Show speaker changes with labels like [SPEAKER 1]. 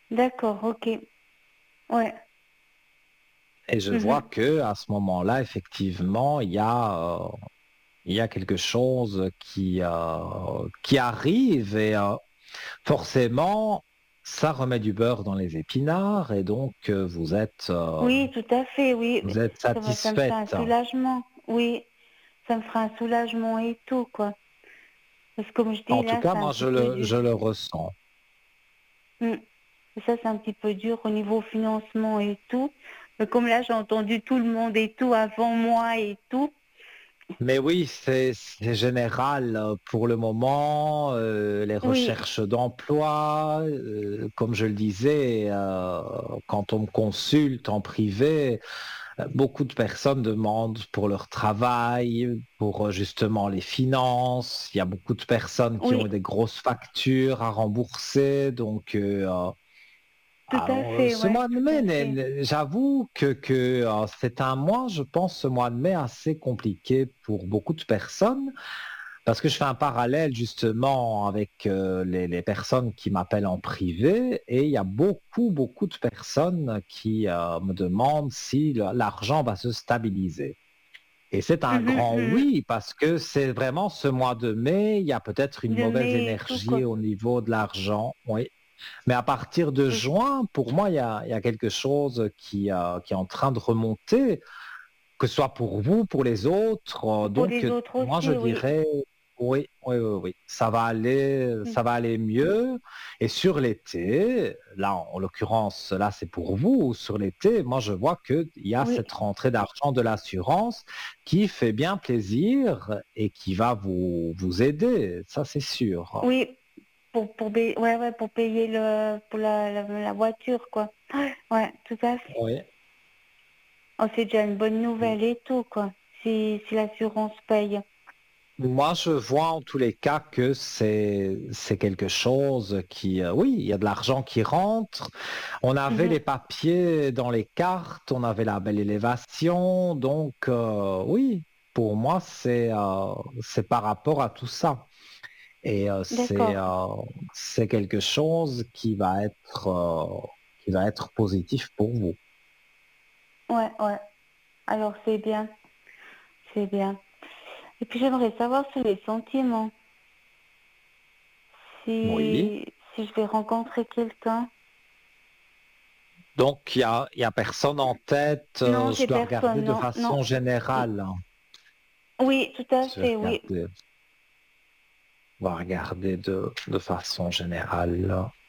[SPEAKER 1] D'accord, ok. Ouais.
[SPEAKER 2] Et je vois
[SPEAKER 1] Mhm.
[SPEAKER 2] que à ce moment-là, effectivement, il y a quelque chose qui arrive et forcément, ça remet du beurre dans les épinards et donc
[SPEAKER 1] Oui, tout à fait, oui.
[SPEAKER 2] vous êtes
[SPEAKER 1] Ça me fait un
[SPEAKER 2] satisfaite.
[SPEAKER 1] soulagement. Oui, ça me fera un soulagement et tout, quoi. Parce que comme je dis,
[SPEAKER 2] En tout
[SPEAKER 1] là,
[SPEAKER 2] cas,
[SPEAKER 1] c'est un
[SPEAKER 2] moi,
[SPEAKER 1] petit peu dur.
[SPEAKER 2] je le ressens.
[SPEAKER 1] Mm. Et ça, c'est un petit peu dur au niveau financement et tout. Mais comme là, j'ai entendu tout le monde et tout avant moi et tout.
[SPEAKER 2] Mais oui, c'est général pour le moment. Les
[SPEAKER 1] Oui,
[SPEAKER 2] recherches d'emploi, comme je le disais, quand on me consulte en privé, beaucoup de personnes demandent pour leur travail, pour justement les finances. Il y a beaucoup de personnes qui ont
[SPEAKER 1] oui,
[SPEAKER 2] des grosses factures à rembourser. Donc,
[SPEAKER 1] tout à fait,
[SPEAKER 2] ce
[SPEAKER 1] ouais,
[SPEAKER 2] mois de
[SPEAKER 1] tout
[SPEAKER 2] mai,
[SPEAKER 1] à fait.
[SPEAKER 2] j'avoue que c'est un mois, je pense, ce mois de mai assez compliqué pour beaucoup de personnes. Parce que je fais un parallèle justement avec les personnes qui m'appellent en privé et il y a beaucoup de personnes qui me demandent si l'argent va se stabiliser. Et c'est un
[SPEAKER 1] Mhm,
[SPEAKER 2] grand
[SPEAKER 1] mhm.
[SPEAKER 2] oui parce que c'est vraiment ce mois de mai, il y a peut-être une
[SPEAKER 1] De
[SPEAKER 2] mauvaise
[SPEAKER 1] mai et tout,
[SPEAKER 2] énergie
[SPEAKER 1] quoi.
[SPEAKER 2] au niveau de l'argent, oui. Mais à partir de
[SPEAKER 1] Oui.
[SPEAKER 2] juin, pour moi, il y a quelque chose qui est en train de remonter, que ce soit pour vous, pour les autres.
[SPEAKER 1] Pour
[SPEAKER 2] Donc,
[SPEAKER 1] les autres
[SPEAKER 2] moi, je
[SPEAKER 1] aussi, oui.
[SPEAKER 2] dirais, oui,
[SPEAKER 1] Mm.
[SPEAKER 2] ça va aller mieux. Et sur l'été, là, en l'occurrence, là, c'est pour vous. Sur l'été, moi, je vois qu'il y a
[SPEAKER 1] Oui,
[SPEAKER 2] cette rentrée d'argent de l'assurance qui fait bien plaisir et qui va vous aider. Ça, c'est sûr.
[SPEAKER 1] oui. Ouais, ouais, pour payer pour la voiture, quoi. Ouais, ouais, tout à fait.
[SPEAKER 2] Oui.
[SPEAKER 1] Oh, c'est déjà une bonne nouvelle et tout, quoi. Si l'assurance paye.
[SPEAKER 2] Moi, je vois en tous les cas que c'est quelque chose qui, oui, il y a de l'argent qui rentre. On avait
[SPEAKER 1] Mhm,
[SPEAKER 2] les papiers dans les cartes, on avait la belle élévation, donc oui, pour moi, c'est par rapport à tout ça. Et
[SPEAKER 1] d'accord.
[SPEAKER 2] c'est quelque chose qui va être positif pour vous.
[SPEAKER 1] Ouais, ouais. Alors c'est bien, c'est bien. Et puis j'aimerais savoir sur les sentiments.
[SPEAKER 2] Oui.
[SPEAKER 1] Si je vais rencontrer quelqu'un.
[SPEAKER 2] Donc, il y a personne en tête.
[SPEAKER 1] Non,
[SPEAKER 2] Je
[SPEAKER 1] j'ai
[SPEAKER 2] dois regarder
[SPEAKER 1] personne,
[SPEAKER 2] de
[SPEAKER 1] non, non.
[SPEAKER 2] façon générale.
[SPEAKER 1] Oui, tout à
[SPEAKER 2] Je vais
[SPEAKER 1] fait, oui.
[SPEAKER 2] regarder, on va regarder de façon générale.